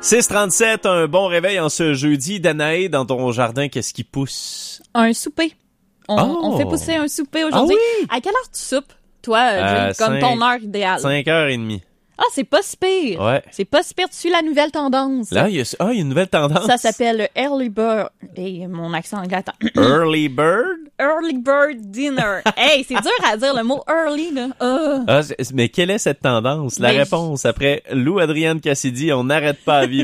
6h37, un bon réveil en ce jeudi. Danae, dans ton jardin, qu'est-ce qui pousse? Un souper. On fait pousser un souper aujourd'hui. Ah oui? À quelle heure tu soupes, toi, Jay, comme ton heure idéale? 5h30. Ah, c'est pas si pire. Ouais. C'est pas si pire. Tu suis la nouvelle tendance. Là, il y a une nouvelle tendance. Ça s'appelle le Early Bird. Hey, mon accent anglais, attends. Early Bird? Early Bird Dinner. Hey, c'est dur à dire le mot early, là. Mais quelle est cette tendance? La Mais réponse après Lou Adrienne Cassidy, on n'arrête pas à vivre.